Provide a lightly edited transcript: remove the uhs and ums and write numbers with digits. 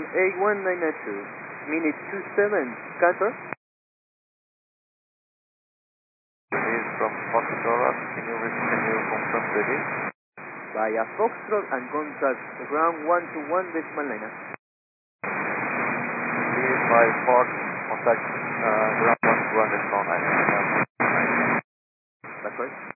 A1992, minute 27, Cantor. Is from Foxtrot. Can you confirm the date? Via Foxtrot and contact ground 121 decimal line. Please by Fox, contact ground 121 decimal line. That's right.